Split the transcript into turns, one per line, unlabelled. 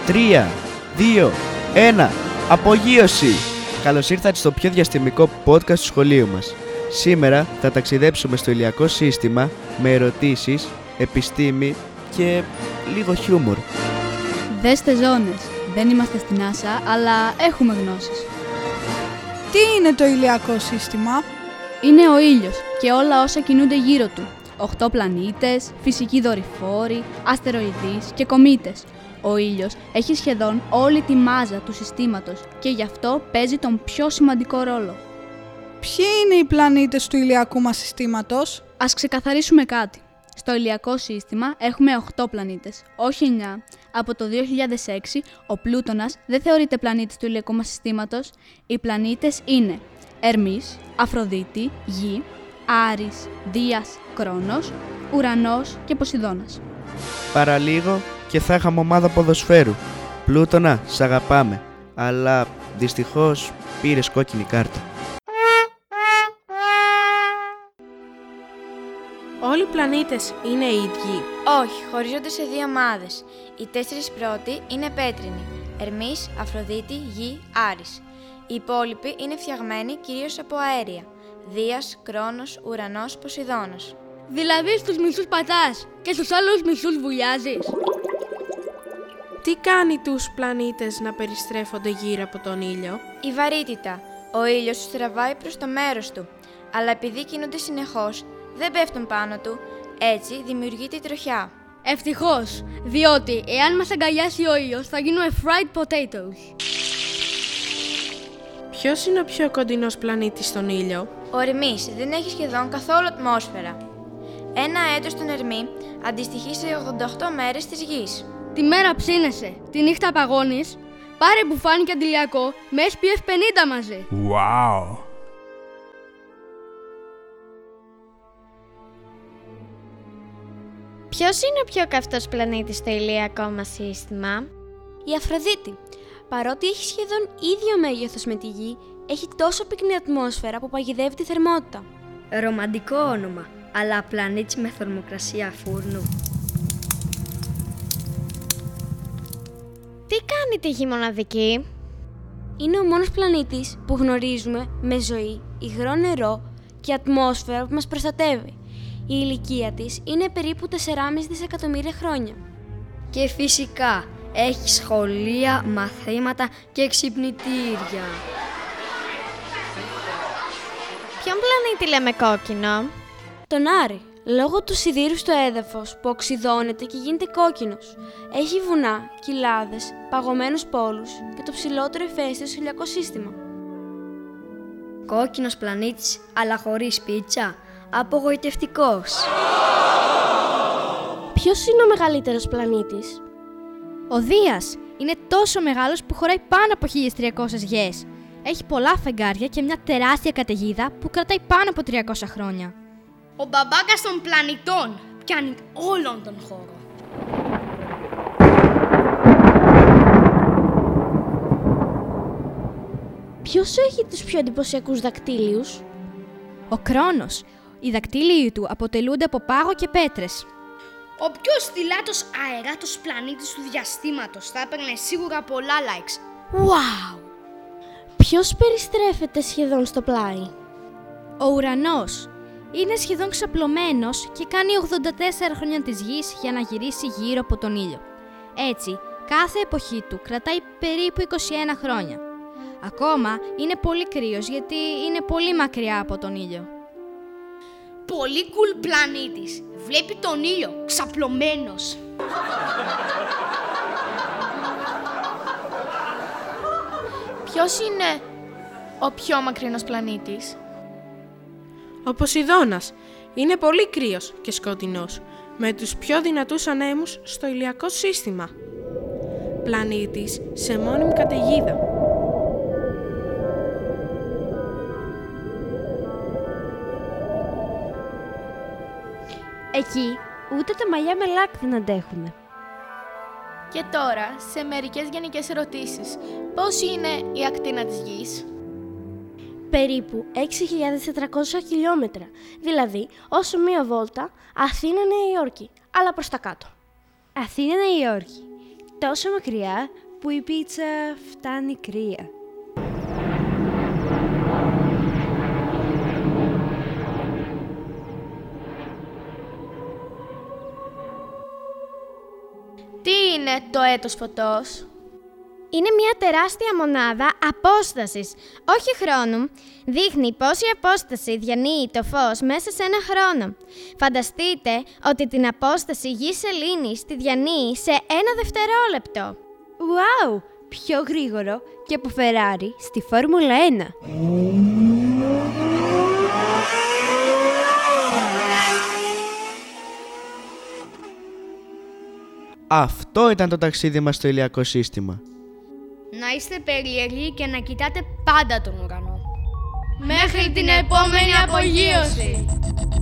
3, 2, 1. Απογείωση! Καλώς ήρθατε στο πιο διαστημικό podcast του σχολείου μας. Σήμερα θα ταξιδέψουμε στο ηλιακό σύστημα με ερωτήσεις, επιστήμη και λίγο χιούμορ.
Δέστε ζώνες. Δεν είμαστε στην NASA, αλλά έχουμε γνώσεις.
Τι είναι το ηλιακό σύστημα?
Είναι ο ήλιος και όλα όσα κινούνται γύρω του. 8 πλανήτες, φυσικοί δορυφόροι, αστεροειδείς και κομήτες. Ο ήλιος έχει σχεδόν όλη τη μάζα του συστήματος και γι' αυτό παίζει τον πιο σημαντικό ρόλο.
Ποιοι είναι οι πλανήτες του ηλιακού μας συστήματος?
Ας ξεκαθαρίσουμε κάτι. Στο ηλιακό σύστημα έχουμε 8 πλανήτες, όχι 9. Από το 2006 ο Πλούτονας δεν θεωρείται πλανήτης του ηλιακού μας συστήματος. Οι πλανήτες είναι Ερμής, Αφροδίτη, Γη, Άρης, Δίας, Κρόνος, Ουρανός και Ποσειδώνας.
Παραλίγο και θα είχαμε ομάδα ποδοσφαίρου. Πλούτονα, σ' αγαπάμε. Αλλά δυστυχώς πήρες κόκκινη κάρτα.
Όλοι οι πλανήτες είναι οι ίδιοι?
Όχι, χωρίζονται σε 2 ομάδες. Οι 4 πρώτοι είναι πέτρινοι. Ερμής, Αφροδίτη, Γη, Άρης. Οι υπόλοιποι είναι φτιαγμένοι κυρίως από αέρια. Δίας, Κρόνος, Ουρανός, Ποσειδώνας.
Δηλαδή στους μισούς πατάς και στους άλλους μισούς βουλιάζεις.
Τι κάνει τους πλανήτες να περιστρέφονται γύρω από τον ήλιο?
Η βαρύτητα. Ο ήλιος τους τραβάει προς το μέρος του. Αλλά επειδή κινούνται συνεχώς, δεν πέφτουν πάνω του. Έτσι δημιουργείται η τροχιά.
Ευτυχώς, διότι εάν μας αγκαλιάσει ο ήλιος θα γίνουμε fried potatoes.
Ποιος είναι ο πιο κοντινός πλανήτης στον ήλιο?
Ο Ερμής δεν έχει σχεδόν καθόλου ατμόσφαιρα. Ένα έτος στον Ερμή αντιστοιχεί σε 88 μέρες της Γης.
Τη μέρα ψήνεσαι, τη νύχτα παγώνεις, πάρε μπουφάνι και αντιλιακό με SPF 50 μαζί.
Wow!
Ποιος είναι ο πιο καυτός πλανήτης στο ηλιακό μας σύστημα?
Η Αφροδίτη. Παρότι έχει σχεδόν ίδιο μέγεθος με τη Γη, έχει τόσο πυκνή ατμόσφαιρα που παγιδεύει τη θερμότητα.
Ρομαντικό όνομα, αλλά πλανήτης με θερμοκρασία φούρνου.
Τι κάνει τη Γη μοναδική?
Είναι ο μόνος πλανήτης που γνωρίζουμε με ζωή, υγρό νερό και ατμόσφαιρα που μας προστατεύει. Η ηλικία της είναι περίπου 4,5 δισεκατομμύρια χρόνια.
Και φυσικά έχει σχολεία, μαθήματα και ξυπνητήρια.
Ποιον πλανήτη λέμε κόκκινο?
Τον Άρη, λόγω του σιδήρου στο έδαφος που οξυδώνεται και γίνεται κόκκινος. Έχει βουνά, κοιλάδες, παγωμένους πόλους και το ψηλότερο ηφαίστειο στο ηλιακό σύστημα.
Κόκκινος πλανήτης, αλλά χωρίς πίτσα. Απογοητευτικός.
Ποιος είναι ο μεγαλύτερος πλανήτης?
Ο Δίας είναι τόσο μεγάλος που χωράει πάνω από 1.300 γιές. Έχει πολλά φεγγάρια και μια τεράστια καταιγίδα που κρατάει πάνω από 300 χρόνια.
Ο μπαμπάκας των πλανητών πιάνει όλον τον χώρο.
Ποιος έχει τους πιο εντυπωσιακούς δακτύλιους?
Ο Κρόνος. Οι δακτύλιοι του αποτελούνται από πάγο και πέτρες.
Ο πιο στυλάτος αεράτος πλανήτης του διαστήματος θα έπαιρνε σίγουρα πολλά likes. Wow!
Ποιος περιστρέφεται σχεδόν στο πλάι?
Ο Ουρανός. Είναι σχεδόν ξαπλωμένος και κάνει 84 χρόνια της Γης για να γυρίσει γύρω από τον ήλιο. Έτσι, κάθε εποχή του κρατάει περίπου 21 χρόνια. Ακόμα είναι πολύ κρύος γιατί είναι πολύ μακριά από τον ήλιο.
Πολύ cool πλανήτης. Βλέπει τον ήλιο ξαπλωμένος.
Ποιος είναι ο πιο μακρινός πλανήτης? Ο Ποσειδώνας. Είναι πολύ κρύος και σκοτεινός, με τους πιο δυνατούς ανέμους στο ηλιακό σύστημα. Πλανήτης σε μόνιμη καταιγίδα.
Εκεί ούτε τα μαλλιά με λάκ δεν αντέχουμε.
Και τώρα, σε μερικές γενικές ερωτήσεις. Πώς είναι η ακτίνα της Γης?
Περίπου 6.400 χιλιόμετρα, δηλαδή όσο μία βόλτα Αθήνα-Νέα Υόρκη, αλλά προς τα κάτω.
Αθήνα-Νέα Υόρκη.
τόσο μακριά που η πίτσα φτάνει κρύα.
Τι είναι το έτος φωτός?
Είναι μια τεράστια μονάδα απόστασης, όχι χρόνου. Δείχνει πόση απόσταση διανύει το φως μέσα σε ένα χρόνο. Φανταστείτε ότι την απόσταση γης-σελήνης τη διανύει σε 1 δευτερόλεπτο.
Wow! Πιο γρήγορο και από Φεράρι στη Φόρμουλα 1.
Αυτό ήταν το ταξίδι μας στο ηλιακό σύστημα.
Να είστε περίεργοι και να κοιτάτε πάντα τον ουρανό.
Μέχρι την επόμενη απογείωση!